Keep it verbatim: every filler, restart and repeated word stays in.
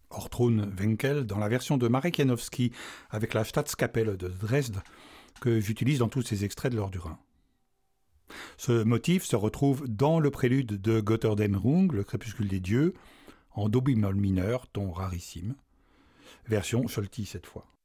Ortrun-Wenkel dans la version de Marek Janowski avec la Staatskapelle de Dresde que j'utilise dans tous ces extraits de l'Heure du Rhin. Ce motif se retrouve dans le prélude de Götterdämmerung, le crépuscule des dieux, en do bémol mineur, ton rarissime, version Scholti cette fois.